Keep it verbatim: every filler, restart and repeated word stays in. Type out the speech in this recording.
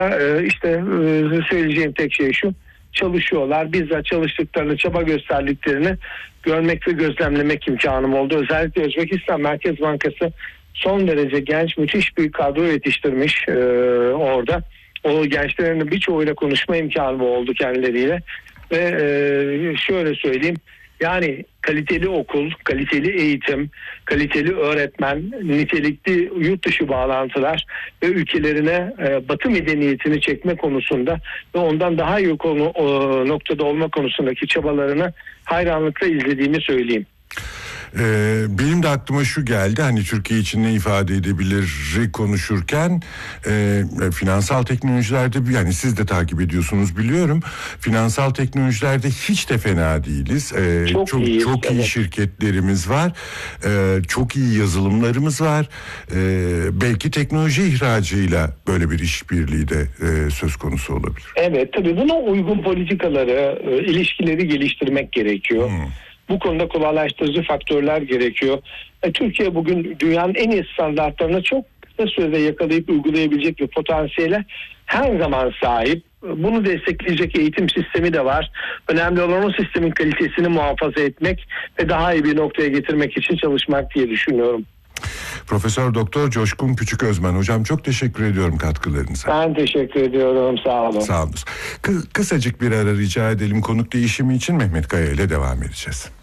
Ee, işte e, söyleyeceğim tek şey şu: çalışıyorlar. Bizzat çalıştıklarını, çaba gösterdiklerini görmek ve gözlemlemek imkanım oldu. Özellikle Özbekistan Merkez Bankası son derece genç, müthiş bir kadro yetiştirmiş e, orada. O gençlerin birçoğuyla konuşma imkanım oldu kendileriyle. Ve e, şöyle söyleyeyim, yani kaliteli okul, kaliteli eğitim, kaliteli öğretmen, nitelikli yurt dışı bağlantılar ve ülkelerine e, Batı medeniyetini çekme konusunda ve ondan daha iyi konu, o, noktada olma konusundaki çabalarını hayranlıkla izlediğimi söyleyeyim. Ee, benim de aklıma şu geldi, hani Türkiye için ne ifade edebilir konuşurken e, finansal teknolojilerde, yani siz de takip ediyorsunuz biliyorum, finansal teknolojilerde hiç de fena değiliz. Ee, çok çok iyiyiz, çok iyi evet. şirketlerimiz var, ee, çok iyi yazılımlarımız var. Ee, belki teknoloji ihracıyla böyle bir işbirliği de e, söz konusu olabilir. Evet, tabii buna uygun politikaları, e, ilişkileri geliştirmek gerekiyor. Hmm. Bu konuda kolaylaştırıcı faktörler gerekiyor. E, Türkiye bugün dünyanın en iyi standartlarını çok kısa sürede yakalayıp uygulayabilecek bir potansiyele her zaman sahip. Bunu destekleyecek eğitim sistemi de var. Önemli olan o sistemin kalitesini muhafaza etmek ve daha iyi bir noktaya getirmek için çalışmak diye düşünüyorum. Profesör Doktor Coşkun Küçüközmen hocam, çok teşekkür ediyorum katkılarınıza. Ben teşekkür ediyorum, sağ olun. Sağ olun. Kı- kısacık bir ara rica edelim, konuk değişimi için Mehmet Kaya ile devam edeceğiz.